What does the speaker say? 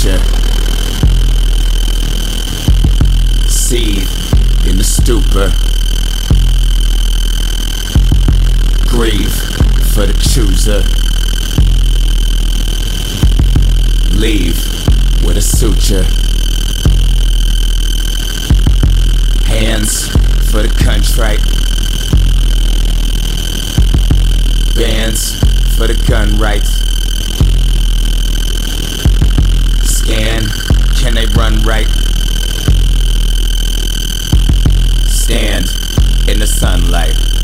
future. Seethe in the stupor. Grieve for the chooser. Leave with a suture. Hands for the contrite. Bands for the gun rights. Scan, can they run right? Stand in the sunlight.